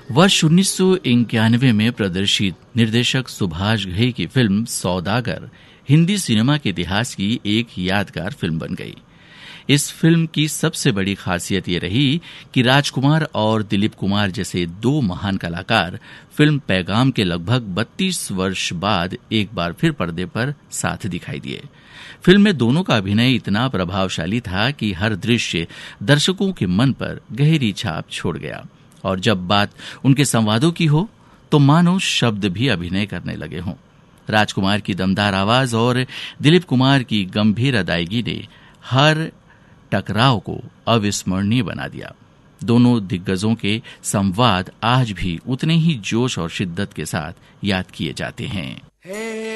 वर्ष 1991 में प्रदर्शित निर्देशक सुभाष घई की फिल्म सौदागर हिंदी सिनेमा के इतिहास की एक यादगार फिल्म बन गई। इस फिल्म की सबसे बड़ी खासियत ये रही कि राजकुमार और दिलीप कुमार जैसे दो महान कलाकार फिल्म पैगाम के लगभग 32 वर्ष बाद एक बार फिर पर्दे पर साथ दिखाई दिए। फिल्म में दोनों का अभिनय इतना प्रभावशाली था कि हर दृश्य दर्शकों के मन पर गहरी छाप छोड़ गया, और जब बात उनके संवादों की हो तो मानो शब्द भी अभिनय करने लगे हों। राजकुमार की दमदार आवाज और दिलीप कुमार की गंभीर अदायगी ने हर टकराव को अविस्मरणीय बना दिया। दोनों दिग्गजों के संवाद आज भी उतने ही जोश और शिद्दत के साथ याद किए जाते हैं।